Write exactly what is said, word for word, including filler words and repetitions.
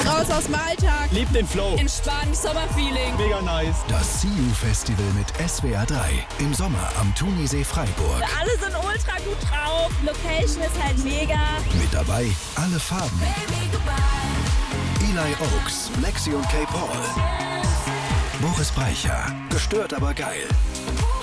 Raus aus dem Alltag. Liebt den Flow. Entspannt, Sommerfeeling. Mega nice. Das See You Festival mit S W R drei. Im Sommer am Thunisee Freiburg. Alle sind ultra gut drauf. Location ist halt mega. Mit dabei alle Farben. Eli Oaks, Lexi und Kay Paul. Boris Brejcha. Gestört, aber geil.